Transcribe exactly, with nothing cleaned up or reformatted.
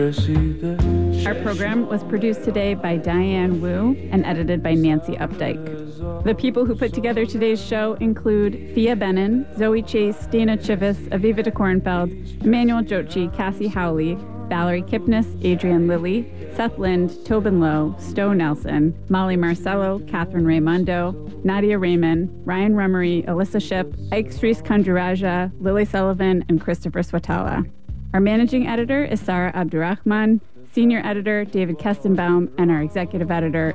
Our program was produced today by Diane Wu and edited by Nancy Updike. The people who put together today's show include Thea Benin, Zoe Chase, Dana Chivas, Aviva de Kornfeld, Emmanuel Jochi, Cassie Howley, Valerie Kipnis, Adrian Lilly, Seth Lind, Tobin Lowe, Stowe Nelson, Molly Marcello, Catherine Raymondo, Nadia Raymond, Ryan Rummery, Alyssa Ship, Ike Strees Kanduraja, Lily Sullivan, and Christopher Swatala. Our managing editor is Sarah Abdurrahman, senior editor David Kestenbaum, and our executive editor